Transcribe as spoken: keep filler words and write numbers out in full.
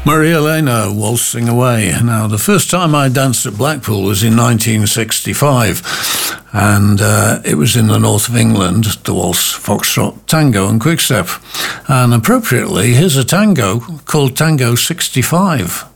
Maria Elena, Waltzing Away. Now, the first time I danced at Blackpool was in nineteen sixty-five, and uh, it was in the north of England, the waltz, foxtrot, tango and quickstep. And appropriately, here's a tango called Tango sixty-five.